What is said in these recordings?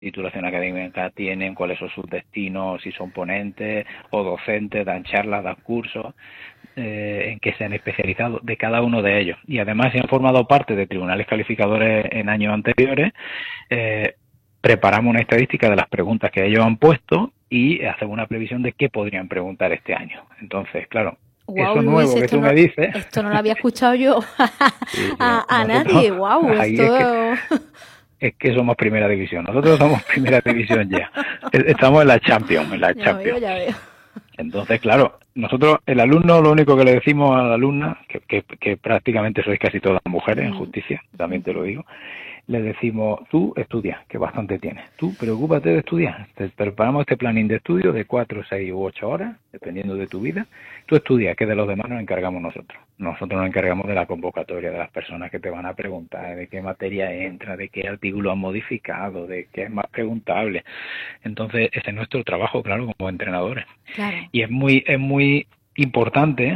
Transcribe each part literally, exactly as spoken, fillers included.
titulación académica tienen, cuáles son sus destinos, si son ponentes o docentes, dan charlas, dan cursos, eh, en que se han especializado de cada uno de ellos. Y además, si han formado parte de tribunales calificadores en años anteriores, eh, preparamos una estadística de las preguntas que ellos han puesto y hacemos una previsión de qué podrían preguntar este año. Entonces, claro, Wow, eso Luis, nuevo que esto tú no, me dices... esto no lo había escuchado yo Sí, sí, a, a nosotros, nadie. Wow, ahí esto... es que, es que somos primera división. Nosotros somos primera división ya. Estamos en la Champions, en la Ya veo, Champions. ya veo. Entonces, claro, nosotros, el alumno, lo único que le decimos a la alumna, que, que, que prácticamente sois casi todas mujeres en Mm. justicia, también te lo digo, le decimos, tú estudia, que bastante tienes. Tú preocúpate de estudiar. Te preparamos este planning de estudio de cuatro, seis u ocho horas, dependiendo de tu vida. Tú estudia, que de los demás nos encargamos nosotros. Nosotros nos encargamos de la convocatoria, de las personas que te van a preguntar, de qué materia entra, de qué artículo han modificado, de qué es más preguntable. Entonces, ese es nuestro trabajo, claro, como entrenadores. Claro. Y es muy, es muy importante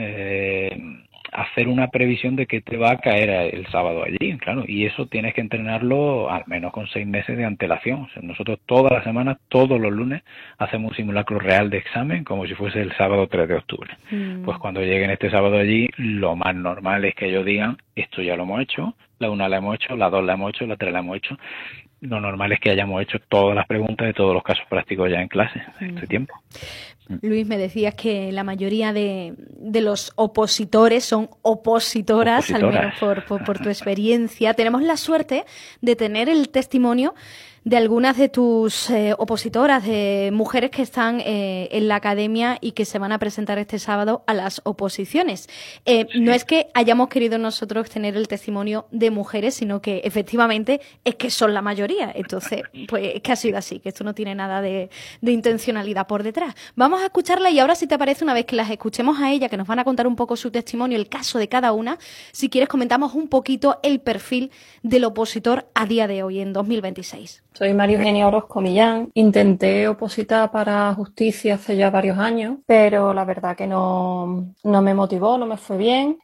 eh, hacer una previsión de que te va a caer el sábado allí, claro, y eso tienes que entrenarlo al menos con seis meses de antelación. O sea, nosotros todas las semanas, todos los lunes, hacemos un simulacro real de examen como si fuese el sábado tres de octubre. Mm. Pues cuando lleguen este sábado allí, lo más normal es que ellos digan, esto ya lo hemos hecho, la una la hemos hecho, la dos la hemos hecho, la tres la hemos hecho. Lo normal es que hayamos hecho todas las preguntas de todos los casos prácticos ya en clase en este tiempo. Luis, me decías que la mayoría de, de los opositores son opositoras, opositoras. al menos por, por, por tu experiencia. Tenemos la suerte de tener el testimonio de algunas de tus eh, opositoras, de mujeres que están eh, en la academia y que se van a presentar este sábado a las oposiciones. Eh, sí. No es que hayamos querido nosotros tener el testimonio de mujeres, sino que efectivamente es que son la mayoría. Entonces, pues es que ha sido así, que esto no tiene nada de, de intencionalidad por detrás. Vamos a escucharla y ahora, si te parece, una vez que las escuchemos a ella, que nos van a contar un poco su testimonio, el caso de cada una, si quieres comentamos un poquito el perfil del opositor a día de hoy, en dos mil veintiséis. Soy María Eugenia Orozco Millán. Intenté opositar para justicia hace ya varios años, pero la verdad que no, no me motivó, no me fue bien.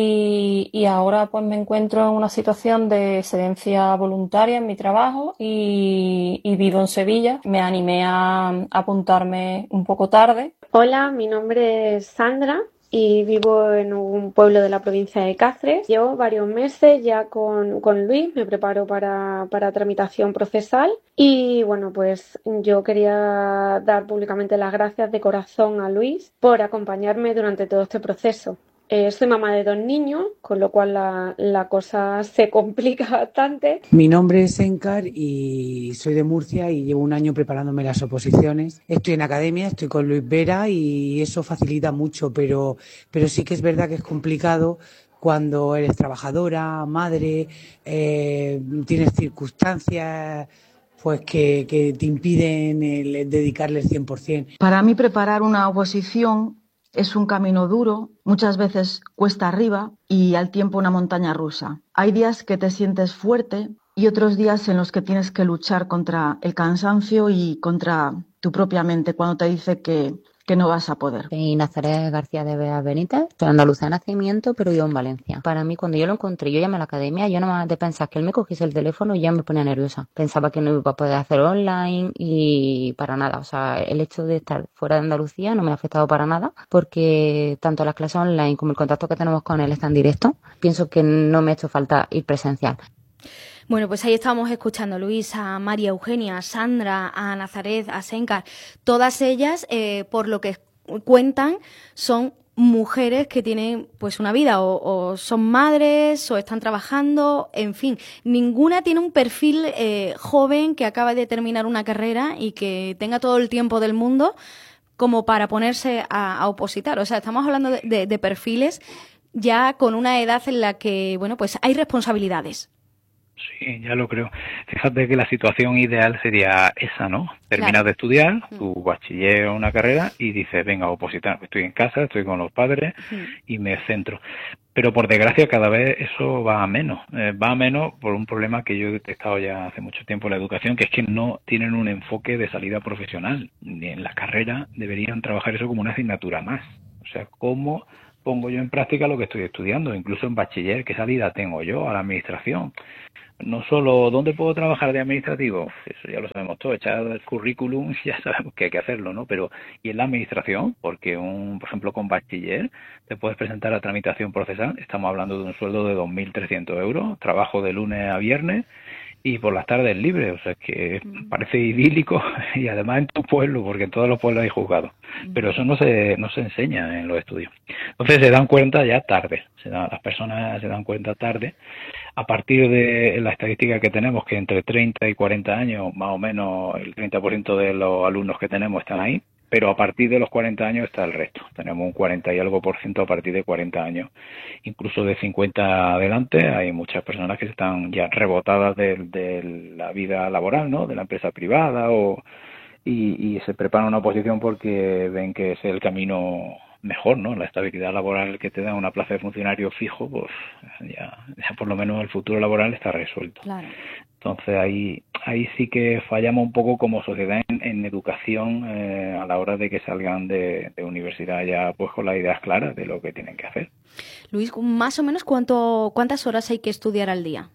Y, y ahora pues me encuentro en una situación de excedencia voluntaria en mi trabajo y, y vivo en Sevilla. Me animé a, a apuntarme un poco tarde. Hola, mi nombre es Sandra y vivo en un pueblo de la provincia de Cáceres. Llevo varios meses ya con, con Luis, me preparo para, para tramitación procesal y bueno, pues yo quería dar públicamente las gracias de corazón a Luis por acompañarme durante todo este proceso. Eh, soy mamá de dos niños, con lo cual la, la cosa se complica bastante. Mi nombre es Encar y soy de Murcia y llevo un año preparándome las oposiciones. Estoy en academia, estoy con Luis Vera y eso facilita mucho, pero, pero sí que es verdad que es complicado cuando eres trabajadora, madre, eh, tienes circunstancias pues que, que te impiden el dedicarle el cien por ciento. Para mí preparar una oposición es un camino duro, muchas veces cuesta arriba y al tiempo una montaña rusa. Hay días que te sientes fuerte y otros días en los que tienes que luchar contra el cansancio y contra tu propia mente cuando te dice que, que no vas a poder. Soy Nazaret García de Bea Benítez, soy andaluza de nacimiento, pero vivo en Valencia. Para mí, cuando yo lo encontré, yo llamé a la academia, yo nada más de pensar que él me cogiese el teléfono ya me ponía nerviosa. Pensaba que no iba a poder hacer online y para nada. O sea, el hecho de estar fuera de Andalucía no me ha afectado para nada, porque tanto las clases online como el contacto que tenemos con él está en directo. Pienso que no me ha hecho falta ir presencial. Bueno, pues ahí estábamos escuchando, Luis, a María Eugenia, a Sandra, a Nazaret, a Sencar. Todas ellas, eh, por lo que cuentan, son mujeres que tienen pues una vida o, o son madres o están trabajando, en fin, ninguna tiene un perfil eh, joven que acaba de terminar una carrera y que tenga todo el tiempo del mundo como para ponerse a, a opositar. O sea, estamos hablando de, de, de perfiles ya con una edad en la que, bueno, pues hay responsabilidades. Sí, ya lo creo. Fíjate que la situación ideal sería esa, ¿no? Terminas claro. de estudiar, tu bachiller o una carrera y dices, venga, opositar, estoy en casa, estoy con los padres sí. y me centro. Pero por desgracia cada vez eso va a menos. Eh, va a menos por un problema que yo he detectado ya hace mucho tiempo en la educación, que es que no tienen un enfoque de salida profesional. Ni en las carreras deberían trabajar eso como una asignatura más. O sea, cómo pongo yo en práctica lo que estoy estudiando, incluso en bachiller, ¿qué salida tengo yo a la administración? No solo dónde puedo trabajar de administrativo, eso ya lo sabemos todo, echar el currículum, ya sabemos que hay que hacerlo, ¿no? Pero, ¿y en la administración? Porque, un, por ejemplo, con bachiller te puedes presentar a tramitación procesal, estamos hablando de un sueldo de dos mil trescientos euros, trabajo de lunes a viernes, y por las tardes libre, o sea que parece idílico y además en tu pueblo, porque en todos los pueblos hay juzgados, pero eso no se no se enseña en los estudios. Entonces se dan cuenta ya tarde, se dan, las personas se dan cuenta tarde, a partir de la estadística que tenemos, que entre treinta y cuarenta años, más o menos el treinta por ciento de los alumnos que tenemos están ahí, pero a partir de los cuarenta años está el resto. Tenemos un cuarenta y algo por ciento a partir de cuarenta años. Incluso de cincuenta adelante hay muchas personas que están ya rebotadas de, de la vida laboral, ¿no? De la empresa privada o y, y se preparan una oposición porque ven que es el camino mejor, ¿no? La estabilidad laboral que te da una plaza de funcionario fijo, pues ya, ya por lo menos el futuro laboral está resuelto. Claro. Entonces ahí ahí sí que fallamos un poco como sociedad en, en educación eh, a la hora de que salgan de, de universidad ya pues con las ideas claras de lo que tienen que hacer. Luis, más o menos cuánto cuántas horas hay que estudiar al día.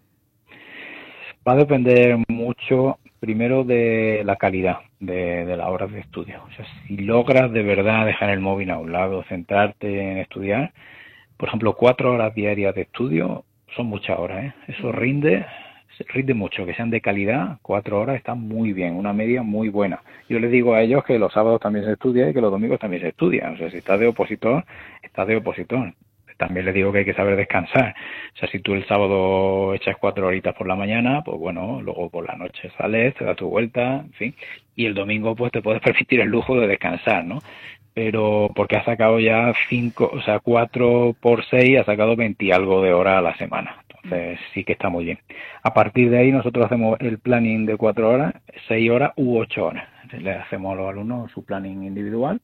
Va a depender mucho primero de la calidad de, de las horas de estudio. O sea, si logras de verdad dejar el móvil a un lado, centrarte en estudiar, por ejemplo, cuatro horas diarias de estudio son muchas horas, ¿eh? Eso rinde. rinde mucho, que sean de calidad, cuatro horas está muy bien, una media muy buena. Yo les digo a ellos que los sábados también se estudia y que los domingos también se estudia. O sea, si estás de opositor, estás de opositor. También les digo que hay que saber descansar. O sea, si tú el sábado echas cuatro horitas por la mañana, pues bueno, luego por la noche sales, te das tu vuelta, en fin. Y el domingo pues te puedes permitir el lujo de descansar, ¿no? Pero porque has sacado ya cinco, o sea, cuatro por seis, has sacado veinte y algo de horas a la semana. Entonces sí que está muy bien. A partir de ahí nosotros hacemos el planning de cuatro horas, seis horas u ocho horas. Le hacemos a los alumnos su planning individual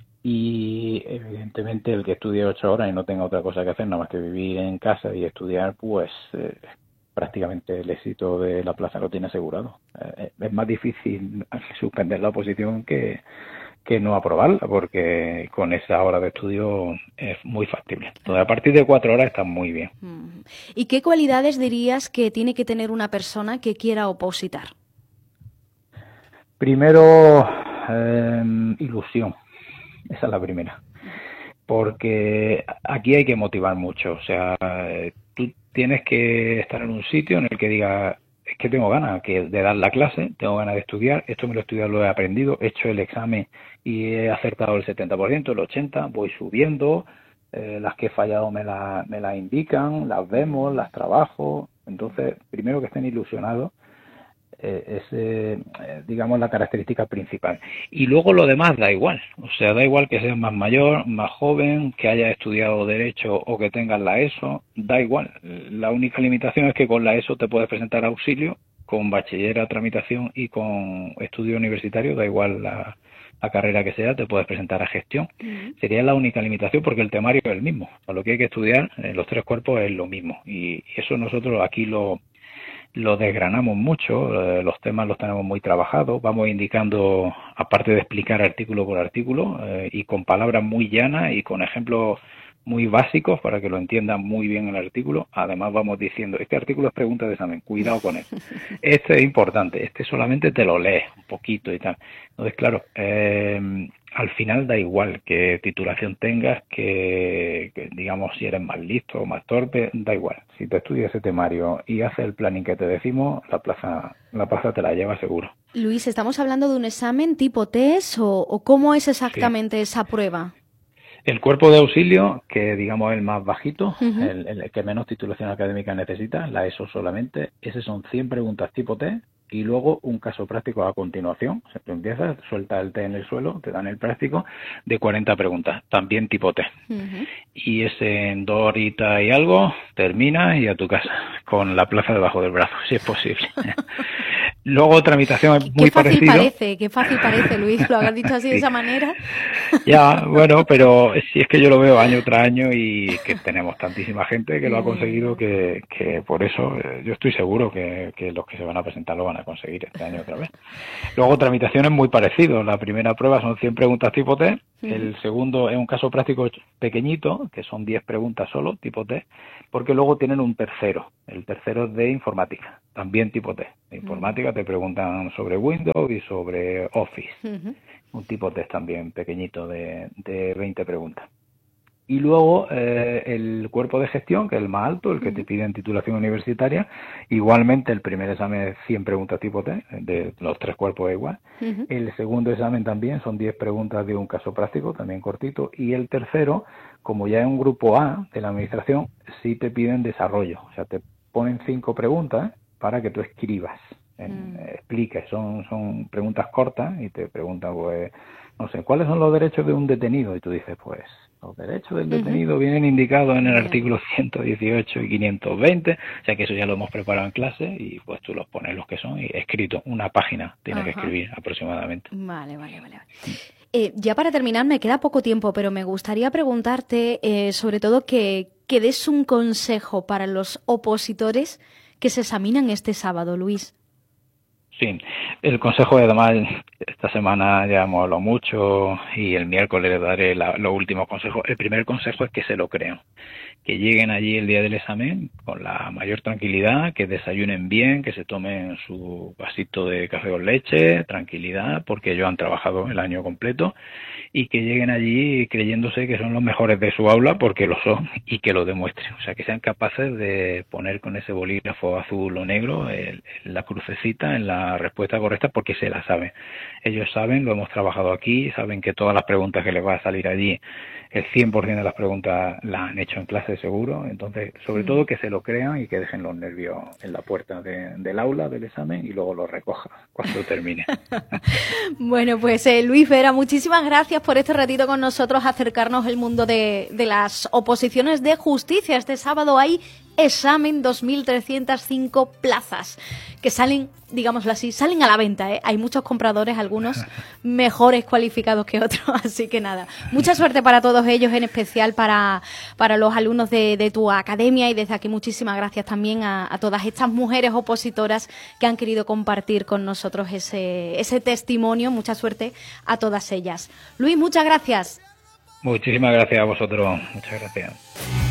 y evidentemente el que estudie ocho horas y no tenga otra cosa que hacer nada más que vivir en casa y estudiar, pues eh, prácticamente el éxito de la plaza lo tiene asegurado. Eh, es más difícil suspender la oposición que que no aprobarla, porque con esa hora de estudio es muy factible. Entonces, a partir de cuatro horas está muy bien. ¿Y qué cualidades dirías que tiene que tener una persona que quiera opositar? Primero, eh, ilusión. Esa es la primera. Porque aquí hay que motivar mucho. O sea, tú tienes que estar en un sitio en el que digas, es que tengo ganas que de dar la clase, tengo ganas de estudiar, esto me lo he estudiado, lo he aprendido, he hecho el examen y he acertado el setenta por ciento, el ochenta por ciento, voy subiendo, eh, las que he fallado me las me la indican, las vemos, las trabajo. Entonces, primero que estén ilusionados, eh, es, eh, digamos, la característica principal. Y luego lo demás da igual, o sea, da igual que seas más mayor, más joven, que hayas estudiado Derecho o que tengas la ESO, da igual. La única limitación es que con la ESO te puedes presentar a auxilio, con bachiller a tramitación y con estudio universitario, da igual la, la carrera que sea, te puedes presentar a gestión. Uh-huh. Sería la única limitación porque el temario es el mismo. A lo que hay que estudiar en los tres cuerpos es lo mismo. Y eso nosotros aquí lo... lo desgranamos mucho, eh, los temas los tenemos muy trabajados, vamos indicando, aparte de explicar artículo por artículo, eh, y con palabras muy llanas y con ejemplos muy básicos para que lo entiendan muy bien el artículo. Además vamos diciendo, este artículo es pregunta de examen, cuidado con él. Este es importante, este solamente te lo lees un poquito y tal. Entonces, claro, eh, al final da igual qué titulación tengas, que, que digamos si eres más listo o más torpe, da igual. Si te estudias ese temario y haces el planning que te decimos, la plaza, la plaza te la lleva seguro. Luis, ¿estamos hablando de un examen tipo test o, o cómo es exactamente sí. esa prueba? El cuerpo de auxilio, que digamos es el más bajito, uh-huh. el, el que menos titulación académica necesita, la ESO solamente, ese son cien preguntas tipo test y luego un caso práctico a continuación. O sea, tú empiezas, sueltas el test en el suelo, te dan el práctico de cuarenta preguntas, también tipo test. Uh-huh. Y ese en dos horitas y algo terminas y a tu casa, con la plaza debajo del brazo, si es posible. Luego tramitación es muy qué fácil parecido. parece, qué fácil parece, Luis, lo habrás dicho así sí. de esa manera. Ya, bueno, pero si es que yo lo veo año tras año y que tenemos tantísima gente que lo ha conseguido que, que por eso yo estoy seguro que, que los que se van a presentar lo van a conseguir este año otra vez. Luego tramitación es muy parecido. La primera prueba son cien preguntas tipo test. El segundo es un caso práctico pequeñito, que son diez preguntas solo, tipo test, porque luego tienen un tercero. El tercero es de informática, también tipo test. De informática te preguntan sobre Windows y sobre Office. Uh-huh. Un tipo test también pequeñito de, de veinte preguntas. Y luego eh, el cuerpo de gestión, que es el más alto, el que te piden titulación universitaria. Igualmente el primer examen es cien preguntas tipo test, de los tres cuerpos es igual. Uh-huh. El segundo examen también son diez preguntas de un caso práctico, también cortito. Y el tercero, como ya es un grupo A de la administración, sí te piden desarrollo. O sea, te ponen cinco preguntas para que tú escribas, en, mm. expliques. Son, son preguntas cortas y te preguntan, pues, no sé, ¿cuáles son los derechos de un detenido? Y tú dices, pues, los derechos del detenido uh-huh. vienen indicados en el Bien. artículo ciento dieciocho y quinientos veinte, o sea que eso ya lo hemos preparado en clase y pues tú los pones los que son y escrito, una página tiene uh-huh. que escribir aproximadamente. Vale, vale, vale. Eh, ya para terminar, me queda poco tiempo, pero me gustaría preguntarte eh, sobre todo que, que des un consejo para los opositores que se examinan este sábado, Luis. Sí, el consejo, además, esta semana ya hemos hablado mucho y el miércoles les daré la, los últimos consejos. El primer consejo es que se lo crean, que lleguen allí el día del examen con la mayor tranquilidad, que desayunen bien, que se tomen su vasito de café con leche, tranquilidad, porque ellos han trabajado el año completo, y que lleguen allí creyéndose que son los mejores de su aula, porque lo son, y que lo demuestren. O sea, que sean capaces de poner con ese bolígrafo azul o negro el, la crucecita en la respuesta correcta, porque se la saben. Ellos saben, lo hemos trabajado aquí, saben que todas las preguntas que les va a salir allí, el cien por ciento de las preguntas las han hecho en clase seguro. Entonces, sobre mm. todo que se lo crean y que dejen los nervios en la puerta de, del aula del examen y luego los recoja cuando termine. Bueno, pues eh, Luis Vera, muchísimas gracias por este ratito con nosotros, acercarnos el mundo de, de las oposiciones de justicia. Este sábado hay examen, dos mil trescientas cinco plazas que salen, digámoslo así, salen a la venta, ¿eh? Hay muchos compradores, algunos mejores cualificados que otros, así que nada, mucha suerte para todos ellos, en especial para, para los alumnos de, de tu academia, y desde aquí muchísimas gracias también a, a todas estas mujeres opositoras que han querido compartir con nosotros ese, ese testimonio. Mucha suerte a todas ellas. Luis, muchas gracias. Muchísimas gracias a vosotros, muchas gracias.